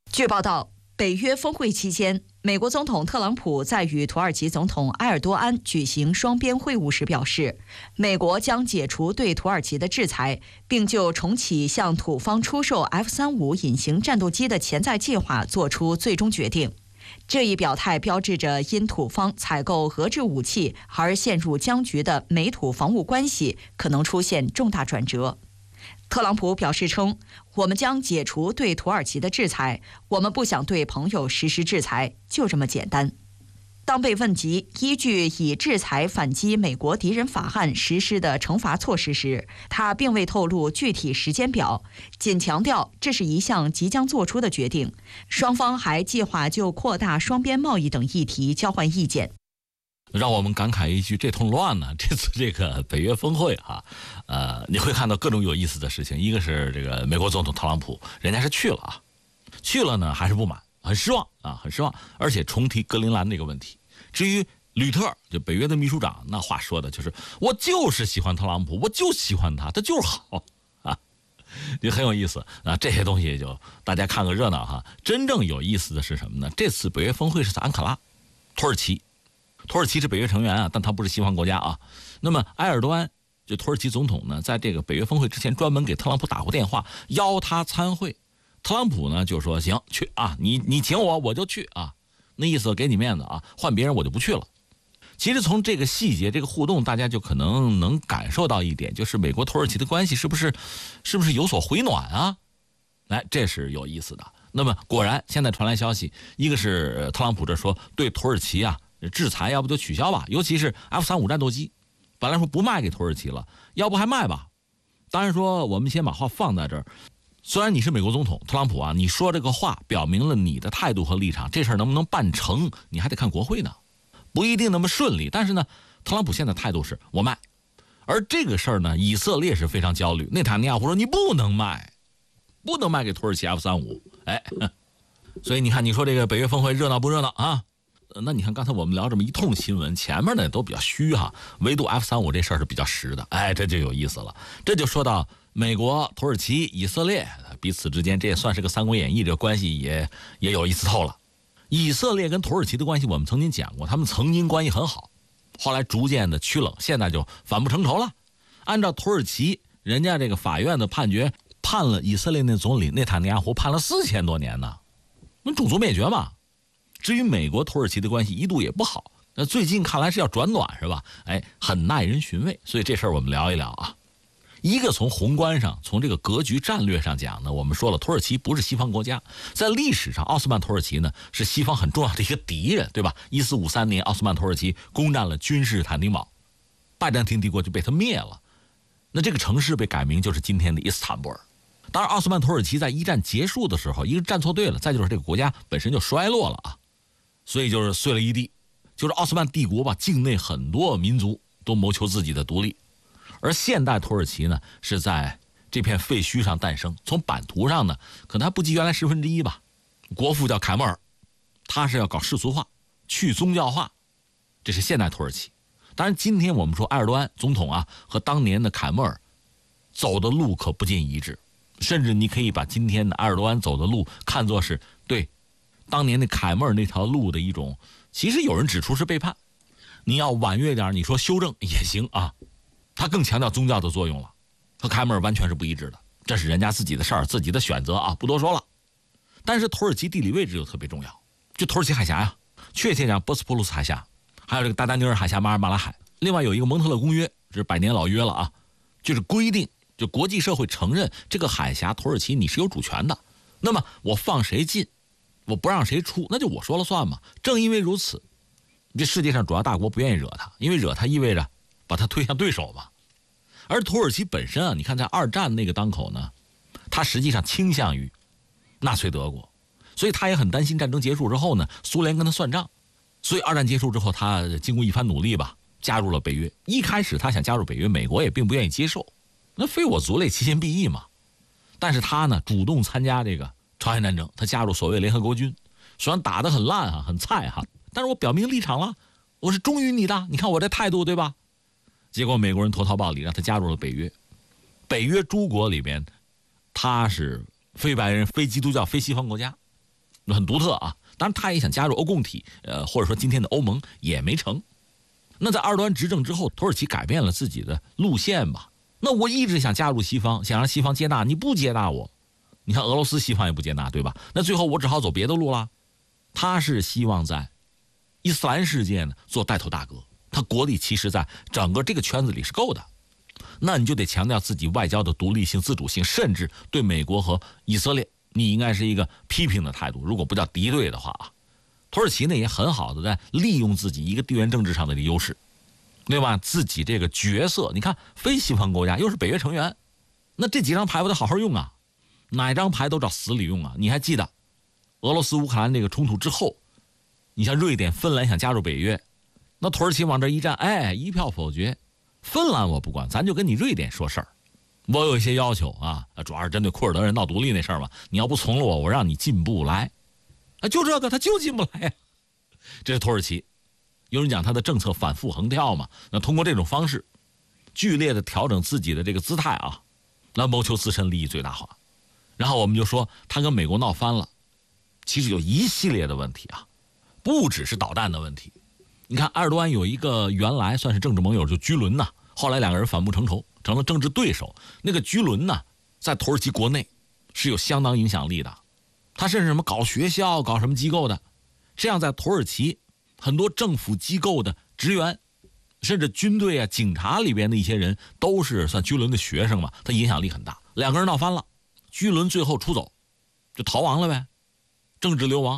据报道，北约峰会期间，美国总统特朗普在与土耳其总统埃尔多安举行双边会晤时表示，美国将解除对土耳其的制裁，并就重启向土方出售 F-35隐形战斗机的潜在计划做出最终决定。这一表态标志着因土方采购俄制武器而陷入僵局的美土防务关系可能出现重大转折。特朗普表示称，我们将解除对土耳其的制裁，我们不想对朋友实施制裁，就这么简单。当被问及依据以制裁反击美国敌人法案实施的惩罚措施时，他并未透露具体时间表，仅强调这是一项即将做出的决定。双方还计划就扩大双边贸易等议题交换意见。 让我们感慨一句，这通乱呢，这次这个北约峰会你会看到各种有意思的事情。一个是这个美国总统特朗普，人家是去了去了呢还是不满，很失望，而且重提格陵兰这个问题。至于吕特，就北约的秘书长，那话说的就是我就是喜欢特朗普，我就喜欢他就是好就很有意思这些东西就大家看个热闹真正有意思的是什么呢？这次北约峰会是在安卡拉，土耳其是北约成员但他不是西方国家那么埃尔多安就土耳其总统呢，在这个北约峰会之前专门给特朗普打过电话，邀他参会。特朗普呢就说行去你请我就去那意思给你面子换别人我就不去了。其实从这个细节这个互动，大家就可能感受到一点，就是美国土耳其的关系是不是有所回暖这是有意思的。那么果然现在传来消息，一个是特朗普这说对土耳其制裁要不就取消吧，尤其是 F-35战斗机本来说不卖给土耳其了，要不还卖吧。当然说我们先把话放在这儿，虽然你是美国总统特朗普你说这个话表明了你的态度和立场，这事儿能不能办成你还得看国会呢，不一定那么顺利。但是呢，特朗普现在态度是我卖，而这个事儿呢，以色列是非常焦虑。内塔尼亚胡说你不能卖给土耳其 F-35。所以你看，你说这个北约峰会热闹不热闹那你看刚才我们聊这么一通新闻，前面呢都比较虚唯独 F-35这事儿是比较实的。这就有意思了。这就说到美国、土耳其、以色列彼此之间，这也算是个《三国演义》，这个关系也有意思透了。以色列跟土耳其的关系我们曾经讲过，他们曾经关系很好，后来逐渐的趋冷，现在就反目成仇了。按照土耳其人家这个法院的判决，判了以色列那总理内塔尼亚胡判了4000多年呢，种族灭绝嘛。至于美国土耳其的关系一度也不好，那最近看来是要转暖是吧？很耐人寻味。所以这事儿我们聊一聊一个从宏观上，从这个格局战略上讲呢，我们说了，土耳其不是西方国家，在历史上奥斯曼土耳其呢是西方很重要的一个敌人，对吧？1453年奥斯曼土耳其攻占了君士坦丁堡，拜占庭帝国就被他灭了，那这个城市被改名就是今天的伊斯坦布尔。当然奥斯曼土耳其在一战结束的时候，一个站错队了，再就是这个国家本身就衰落了所以就是碎了一地。就是奥斯曼帝国境内很多民族都谋求自己的独立，而现代土耳其呢是在这片废墟上诞生。从版图上呢可能还不及原来1/10吧。国父叫凯末尔，他是要搞世俗化，去宗教化，这是现代土耳其。当然今天我们说埃尔多安总统和当年的凯末尔走的路可不尽一致，甚至你可以把今天的埃尔多安走的路看作是对当年的凯末尔那条路的一种，其实有人指出是背叛。你要婉约点，你说修正也行他更强调宗教的作用了，和凯末尔完全是不一致的。这是人家自己的事儿，自己的选择不多说了。但是土耳其地理位置又特别重要，就土耳其海峡确切讲波斯普鲁斯海峡，还有这个达达尼尔海峡、马尔马拉海。另外有一个蒙特勒公约，这是100年老约了就是规定，就国际社会承认这个海峡土耳其你是有主权的，那么我放谁进，我不让谁出，那就我说了算嘛。正因为如此，这世界上主要大国不愿意惹他，因为惹他意味着把他推向对手嘛。而土耳其本身你看在二战那个当口呢，他实际上倾向于纳粹德国，所以他也很担心战争结束之后呢，苏联跟他算账。所以二战结束之后，他经过一番努力加入了北约。一开始他想加入北约，美国也并不愿意接受，那非我族类，其心必异嘛。但是他呢主动参加这个朝鲜战争，他加入所谓联合国军，虽然打得很烂很菜但是我表明立场了，我是忠于你的，你看我这态度对吧？结果美国人投桃报李，让他加入了北约。北约诸国里边，他是非白人、非基督教、非西方国家， 很独特啊。当然，他也想加入欧共体，或者说今天的欧盟也没成。那在埃尔多安执政之后，土耳其改变了自己的路线吧？那我一直想加入西方，想让西方接纳，你不接纳我，你看俄罗斯西方也不接纳，对吧？那最后我只好走别的路了。他是希望在伊斯兰世界呢做带头大哥，他国力其实在整个这个圈子里是够的。那你就得强调自己外交的独立性、自主性，甚至对美国和以色列，你应该是一个批评的态度，如果不叫敌对的话啊。土耳其呢也很好的在利用自己一个地缘政治上的优势，对吧？自己这个角色，你看非西方国家又是北约成员，那这几张牌我得好好用啊，哪张牌都照死里用啊。你还记得俄罗斯乌克兰这个冲突之后，你像瑞典、芬兰想加入北约，那土耳其往这一站，哎，一票否决。芬兰我不管，咱就跟你瑞典说事儿。我有一些要求啊，主要是针对库尔德人闹独立那事儿嘛。你要不从了我让你进不来。就这个他就进不来呀。这是土耳其，有人讲他的政策反复横跳嘛。那通过这种方式，剧烈的调整自己的这个姿态啊，来谋求自身利益最大化。然后我们就说他跟美国闹翻了，其实有一系列的问题啊，不只是导弹的问题。你看埃尔多安有一个原来算是政治盟友，就居伦呐，后来两个人反目成仇，成了政治对手。那个居伦呐，在土耳其国内是有相当影响力的，他甚至什么搞学校、搞什么机构的，这样在土耳其很多政府机构的职员，甚至军队啊、警察里边的一些人，都是算居伦的学生嘛，他影响力很大。两个人闹翻了，居伦最后出走，就逃亡了呗，政治流亡。